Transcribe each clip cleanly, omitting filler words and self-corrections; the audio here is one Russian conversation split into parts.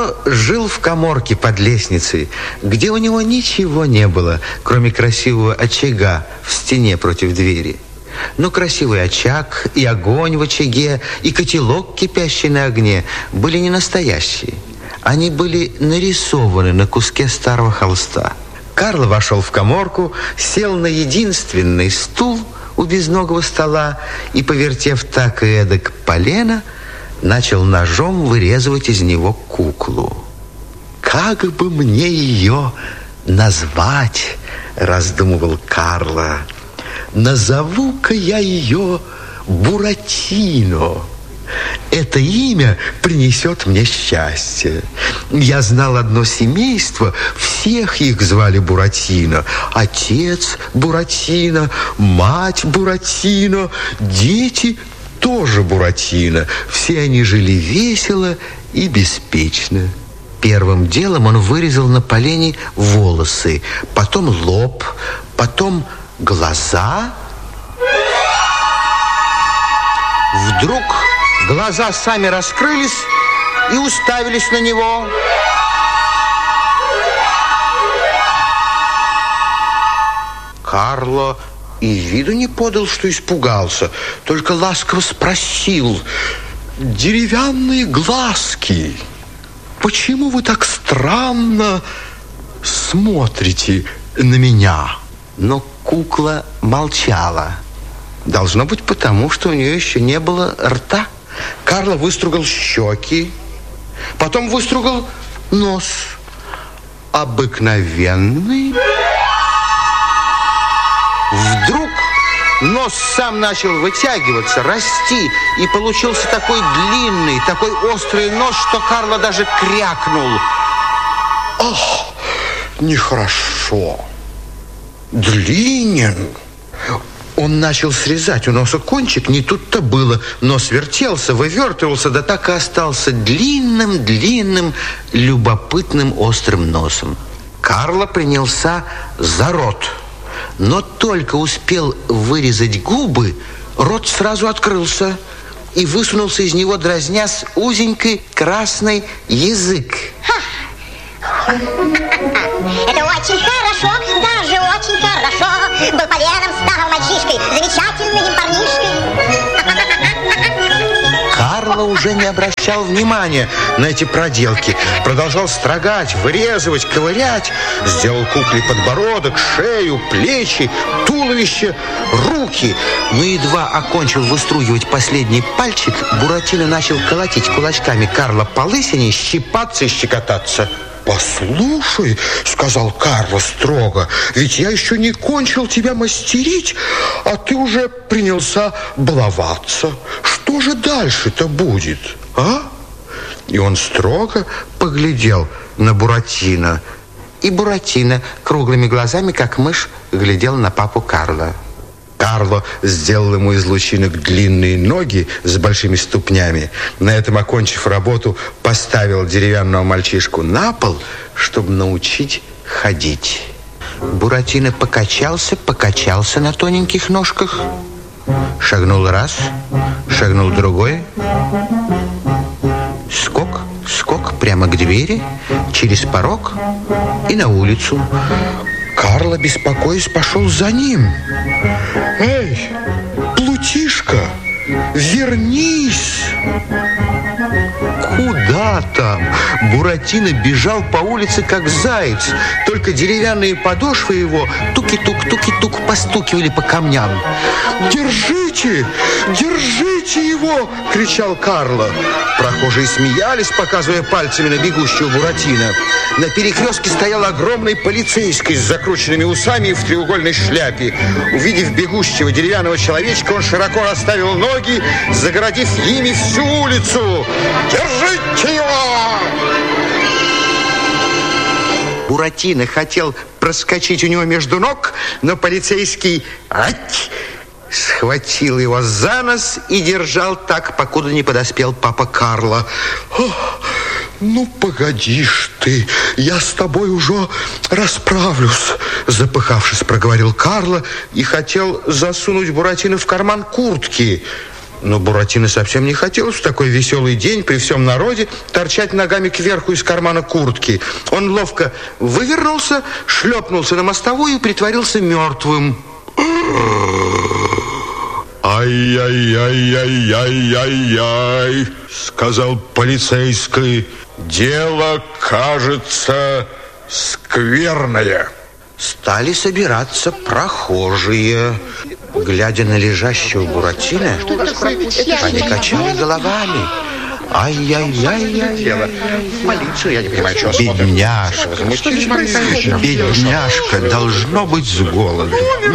Карло жил в каморке под лестницей, где у него ничего не было, кроме красивого очага в стене против двери. Но красивый очаг, и огонь в очаге, и котелок, кипящий на огне, были не настоящие. Они были нарисованы на куске старого холста. Карло вошел в каморку, сел на единственный стул у безногого стола и, повертев так и эдак полено, начал ножом вырезывать из него куклу. «Как бы мне ее назвать?» – раздумывал Карло. «Назову-ка я ее Буратино. Это имя принесет мне счастье. Я знал одно семейство, всех их звали Буратино. Отец Буратино, мать Буратино, дети тоже Буратино. Все они жили весело и беспечно». Первым делом он вырезал на полене волосы, потом лоб, потом глаза. Вдруг глаза сами раскрылись и уставились на него. Карло и виду не подал, что испугался, только ласково спросил: «Деревянные глазки, почему вы так странно смотрите на меня?» Но кукла молчала. Должно быть потому, что у нее еще не было рта. Карло выстругал щеки, потом выстругал нос. Обыкновенный. Вдруг нос сам начал вытягиваться, расти, и получился такой длинный, такой острый нос, что Карло даже крякнул. «Ах, нехорошо! Длинен!» Он начал срезать у носа кончик, не тут-то было. Нос вертелся, вывертывался, да так и остался длинным, любопытным острым носом. Карло принялся за рот, но только успел вырезать губы, рот сразу открылся, и высунулся из него, дразнясь, узенький красный язык. Это очень хорошо, даже очень хорошо. Был поленом, стал мальчишкой, замечательным парнишкой. Карло уже не обращал внимания на эти проделки. Продолжал строгать, вырезывать, ковырять. Сделал кукле подбородок, шею, плечи, туловище, руки. Но едва окончил выстругивать последний пальчик, Буратино начал колотить кулачками Карло по лысине, щипаться и щекотаться. «Послушай, — сказал Карло строго, — ведь я еще не кончил тебя мастерить, а ты уже принялся баловаться. Что же дальше-то будет, а?» И он строго поглядел на Буратино. И Буратино круглыми глазами, как мышь, глядел на папу Карло. Карло сделал ему из лучинок длинные ноги с большими ступнями. На этом, окончив работу, поставил деревянного мальчишку на пол, чтобы научить ходить. Буратино покачался на тоненьких ножках. Шагнул раз, шагнул другой. Скок прямо к двери, через порог и на улицу. Карло, беспокоясь, пошел за ним. «Эй, Плутишка, вернись!» Куда там? Буратино бежал по улице, как заяц. Только деревянные подошвы его туки-тук постукивали по камням. «Держите! Держите его!» — кричал Карло. Прохожие смеялись, показывая пальцами на бегущего Буратино. На перекрестке стоял огромный полицейский с закрученными усами и в треугольной шляпе. Увидев бегущего деревянного человечка, он широко расставил ноги, загородив ими всю улицу. «Держите его!» Буратино хотел проскочить у него между ног, но полицейский схватил его за нос и держал так, покуда не подоспел папа Карло. «Ну, погодишь ты, я с тобой уже расправлюсь», запыхавшись, проговорил Карло и хотел засунуть Буратино в карман куртки. Но Буратино совсем не хотелось в такой веселый день при всем народе торчать ногами кверху из кармана куртки. Он ловко вывернулся, шлепнулся на мостовую и притворился мертвым. «Ай-яй-яй-яй-яй-яй», сказал полицейский, «дело, кажется, скверное». Стали собираться прохожие. Глядя на лежащего Буратино, они качали головами. Ай-яй-яй-яй-яй. Полицию, я не понимаю, что Бедняжка. Бедняжка должно быть с голоду.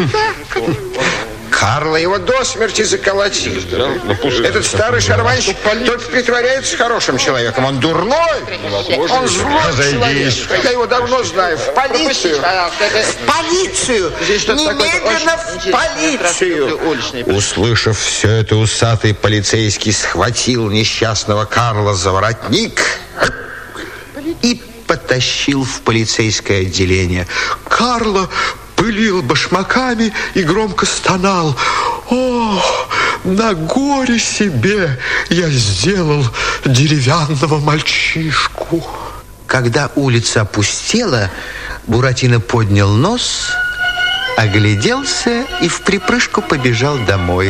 Карло его до смерти заколотил. Этот старый шарманщик только притворяется хорошим человеком. Он дурной, он злой человек. Я его давно знаю. В полицию! В полицию! Немедленно в полицию! Услышав все это, усатый полицейский схватил несчастного Карла за воротник и потащил в полицейское отделение. Карло пылил башмаками и громко стонал. «О, на горе себе я сделал деревянного мальчишку!» Когда улица опустела, Буратино поднял нос, огляделся и вприпрыжку побежал домой.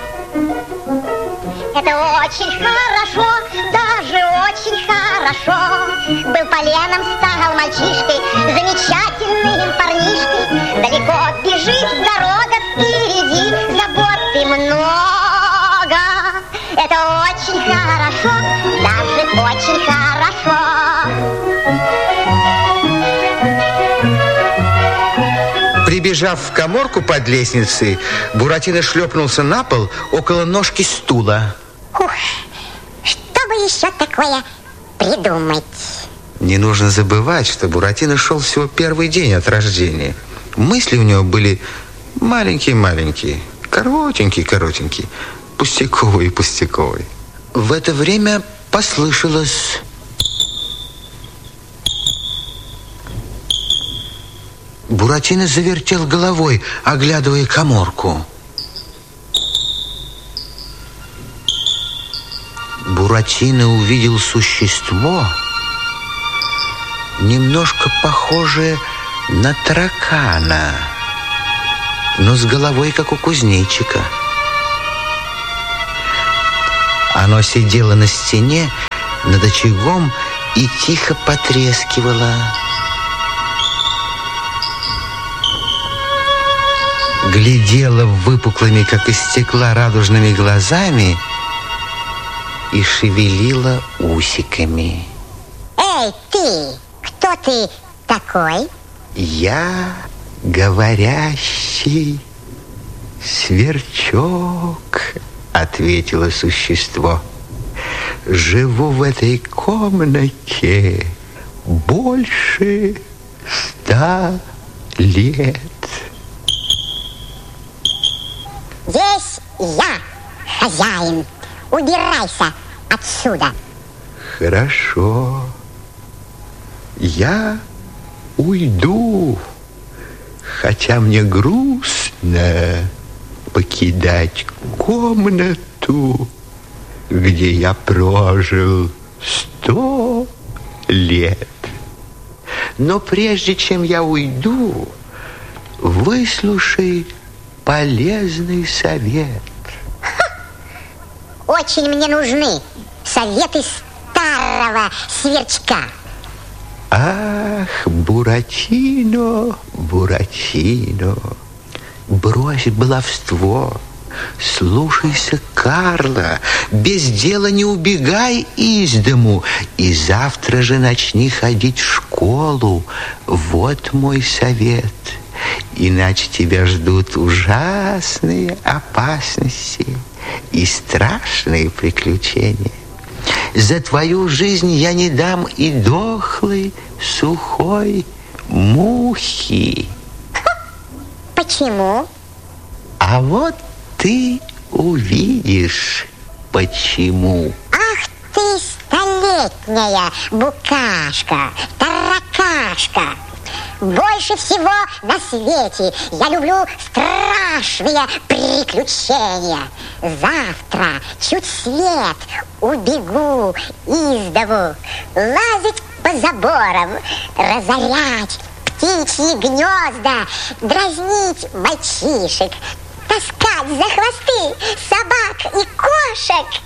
Это очень хорошо, даже очень хорошо. Был поленом, стал мальчишкой, замечательным парнишкой. Далеко бежит дорога, впереди заботы много. Это очень хорошо, даже очень хорошо. Прибежав в каморку под лестницей, Буратино шлепнулся на пол около ножки стула. Ух, что бы еще такое придумать? Не нужно забывать, что Буратино шел всего первый день от рождения. Мысли у него были маленькие-маленькие, коротенькие, пустяковые. В это время послышалось... Буратино завертел головой, оглядывая каморку. Буратино увидел существо, немножко похожее на таракана, но с головой, как у кузнечика. Оно сидело на стене над очагом и тихо потрескивало. Глядела выпуклыми, как из стекла, радужными глазами и шевелила усиками. Эй, ты! Кто ты такой? Я говорящий сверчок, ответило существо. Живу в этой комнате больше 100 лет. Здесь я хозяин. Убирайся отсюда. Хорошо. Я уйду, хотя мне грустно покидать комнату, где я прожил 100 лет. Но прежде чем я уйду, выслушай полезный совет. Очень мне нужны советы старого сверчка. Ах, Буратино, Буратино, брось баловство, слушайся Карла, без дела не убегай из дому, и завтра же начни ходить в школу. Вот мой совет. Иначе тебя ждут ужасные опасности и страшные приключения. За твою жизнь я не дам и дохлой сухой мухи. Почему? А вот ты увидишь, почему. Ах ты, столетняя букашка, таракашка. Больше всего на свете я люблю страшные приключения. Завтра чуть свет убегу издову, лазить по заборам, разорять птичьи гнезда, дразнить мальчишек, таскать за хвосты собак и кошек.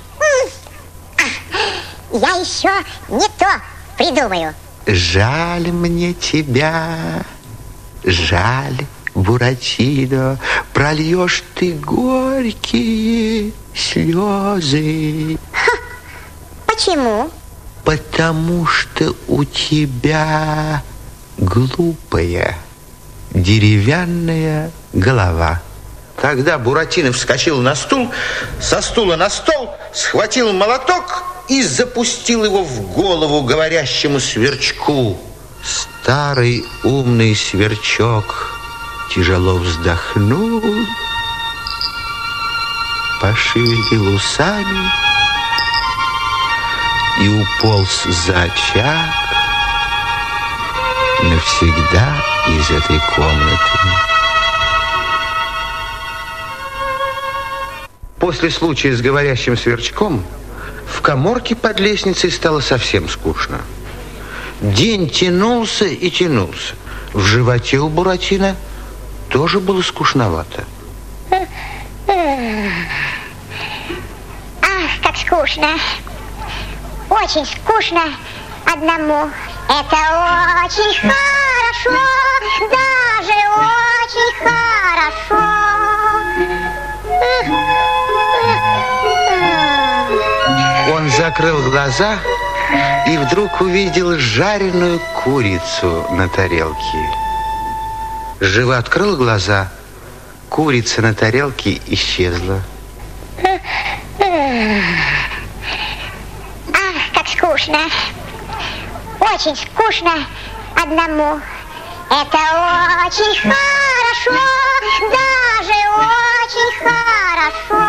Я еще не то придумаю. Жаль мне тебя, жаль, Буратино, прольешь ты горькие слезы. Почему? Потому что у тебя глупая деревянная голова. Тогда Буратино вскочил на стул, со стула на стол, схватил молоток и запустил его в голову говорящему сверчку. Старый умный сверчок тяжело вздохнул, пошевелил усами и уполз за очаг навсегда из этой комнаты. После случая с говорящим сверчком в каморке под лестницей стало совсем скучно. День тянулся и тянулся. В животе у Буратино тоже было скучновато. Ах, как скучно. Очень скучно одному. Это очень хорошо, даже очень хорошо. Он закрыл глаза и вдруг увидел жареную курицу на тарелке. Живо открыл глаза, курица на тарелке исчезла. Ах, как скучно. Очень скучно одному. Это очень хорошо, даже очень хорошо.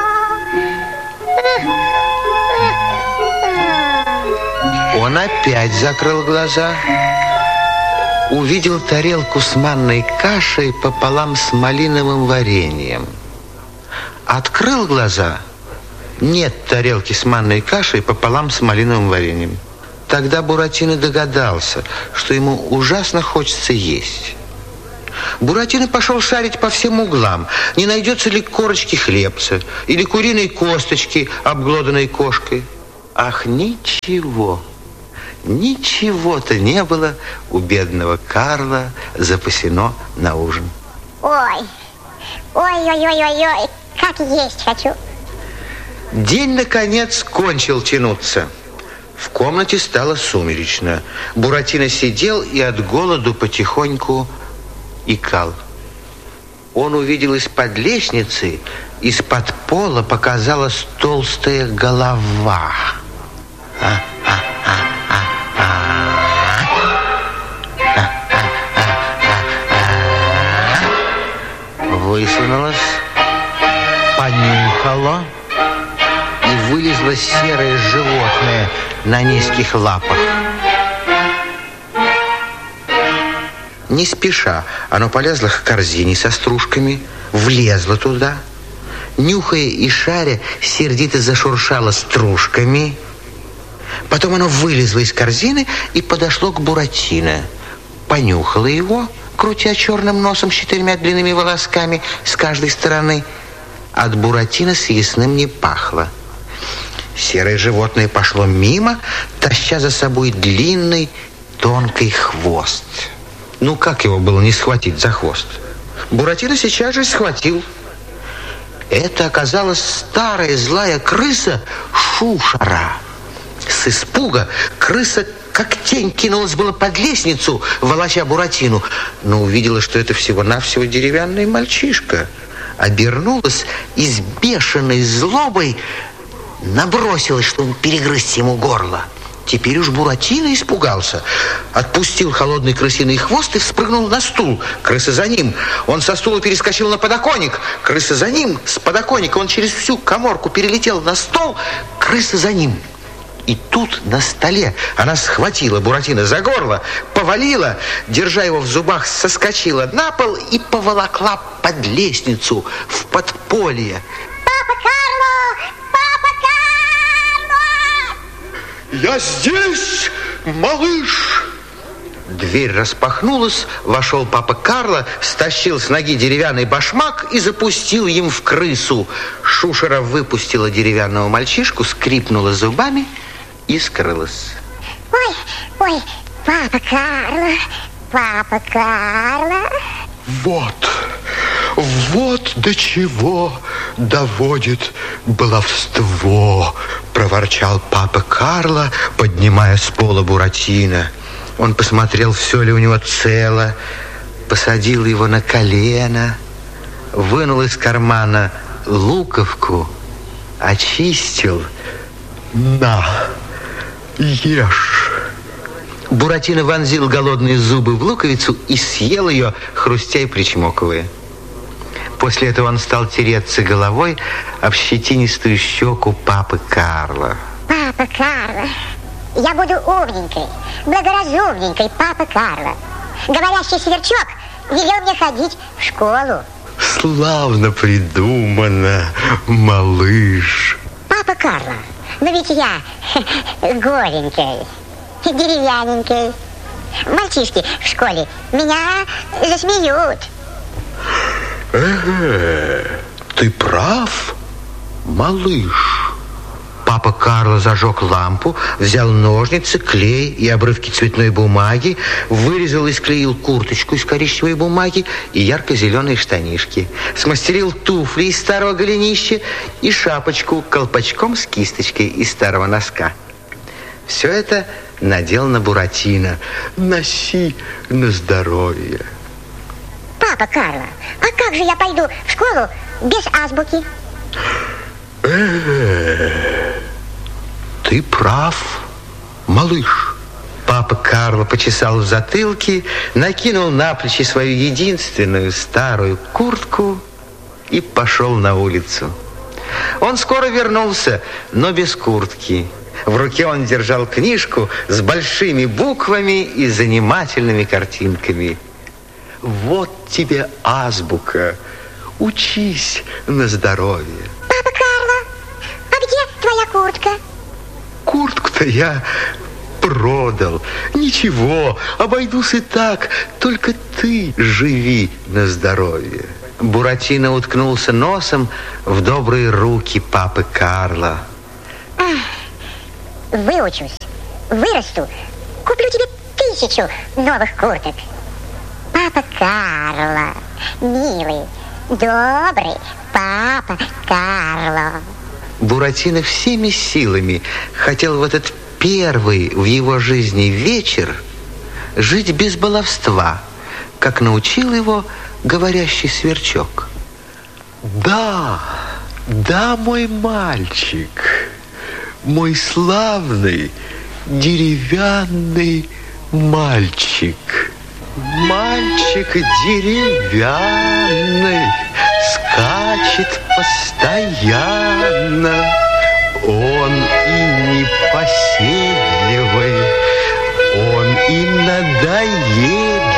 Он опять закрыл глаза, увидел тарелку с манной кашей пополам с малиновым вареньем. Открыл глаза, нет тарелки с манной кашей пополам с малиновым вареньем. Тогда Буратино догадался, что ему ужасно хочется есть. Буратино пошел шарить по всем углам, не найдется ли корочки хлебца или куриной косточки, обглоданной кошкой. Ах, ничего, ничего-то не было у бедного Карла запасено на ужин. Ой, ой-ой-ой-ой, как есть хочу. День, наконец, кончил тянуться. В комнате стало сумеречно. Буратино сидел и от голоду потихоньку икал. Он увидел из-под лестницы, из-под пола показалась толстая голова. Высунулась, понюхала, и вылезло серое животное на низких лапах. Не спеша оно полезло к корзине со стружками, влезло туда, нюхая и шаря, сердито зашуршало стружками. Потом оно вылезло из корзины и подошло к Буратино, понюхало его, крутя черным носом с 4 длинными волосками с каждой стороны. От Буратино съестным не пахло. Серое животное пошло мимо, таща за собой длинный тонкий хвост. Ну, как его было не схватить за хвост? Буратино сейчас же схватил. Это оказалась старая злая крыса Шушара. С испуга крыса как тень кинулась было под лестницу, волоча Буратино, но увидела, что это всего-навсего деревянный мальчишка. Обернулась и с бешеной злобой набросилась, чтобы перегрызть ему горло. Теперь уж Буратино испугался. Отпустил холодный крысиный хвост и вспрыгнул на стул. Крыса за ним. Он со стула перескочил на подоконник. Крыса за ним. С подоконника он через всю каморку перелетел на стол. Крыса за ним. И тут на столе она схватила Буратино за горло, повалила, держа его в зубах, соскочила на пол и поволокла под лестницу в подполье. Папа Карло! Папа Карло! Я здесь, малыш! Дверь распахнулась, вошел папа Карло, стащил с ноги деревянный башмак и запустил им в крысу. Шушера выпустила деревянного мальчишку, скрипнула зубами и скрылась. Ой, папа Карло, папа Карло. Вот до чего доводит баловство, проворчал папа Карло, поднимая с пола Буратино. Он посмотрел, все ли у него цело, посадил его на колено, вынул из кармана луковку, очистил. На, ешь. Буратино вонзил голодные зубы в луковицу и съел ее, хрустя и причмокивая. После этого он стал тереться головой об щетинистую щеку папы Карло. Папа Карло, я буду умненькой, благоразумненькой, папа Карло. Говорящий сверчок велел мне ходить в школу. Славно придумано, малыш. Папа Карло, но ведь я голенькой, деревянненькой. Мальчишки в школе меня засмеют. Ты прав, малыш. Папа Карло зажег лампу, взял ножницы, клей и обрывки цветной бумаги, вырезал и склеил курточку из коричневой бумаги и ярко-зеленые штанишки, смастерил туфли из старого голенища и шапочку колпачком с кисточкой из старого носка. Все это надел на Буратино. Носи на здоровье. Папа Карло, а как же я пойду в школу без азбуки? Ты прав, малыш. Папа Карло почесал в затылке, накинул на плечи свою единственную старую куртку и пошел на улицу. Он скоро вернулся, но без куртки. В руке он держал книжку с большими буквами и занимательными картинками. Вот тебе азбука. Учись на здоровье. Папа Карло, а где твоя куртка? Куртку-то я продал. Ничего, обойдусь и так. Только ты живи на здоровье. Буратино уткнулся носом в добрые руки папы Карло. Выучусь, вырасту, куплю тебе 1000 новых курток. Папа Карло, милый, добрый папа Карло. Буратино всеми силами хотел в этот первый в его жизни вечер жить без баловства, как научил его говорящий сверчок. Да, мой мальчик, мой славный деревянный мальчик. Мальчик деревянный скачет постоянно. Он и непоседливый, он и надоедливый.